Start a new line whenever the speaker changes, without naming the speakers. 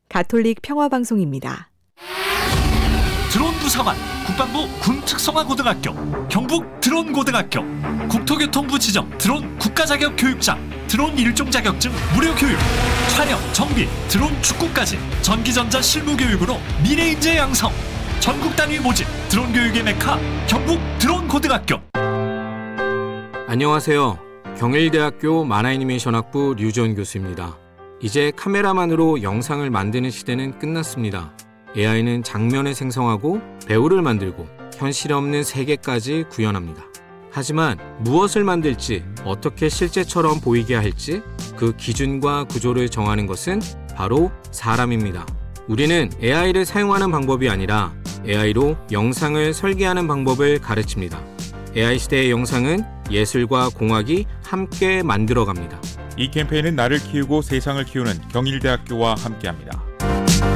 가톨릭 평화방송입니다.
드론 부사관, 국방부 군특성화고등학교, 경북 드론고등학교, 국토교통부 지정 드론 국가자격 교육장, 드론 1종 자격증 무료 교육, 촬영, 정비, 드론 축구까지 전기전자 실무교육으로 미래인재 양성, 전국 단위 모집 드론 교육의 메카 경북 드론고등학교.
안녕하세요. 경일대학교 만화애니메이션학부 류지원 교수입니다. 이제 카메라만으로 영상을 만드는 시대는 끝났습니다. AI는 장면을 생성하고 배우를 만들고 현실 없는 세계까지 구현합니다. 하지만 무엇을 만들지, 어떻게 실제처럼 보이게 할지 그 기준과 구조를 정하는 것은 바로 사람입니다. 우리는 AI를 사용하는 방법이 아니라 AI로 영상을 설계하는 방법을 가르칩니다. AI 시대의 영상은 예술과 공학이 함께 만들어갑니다.
이 캠페인은 나를 키우고 세상을 키우는 경일대학교와 함께합니다.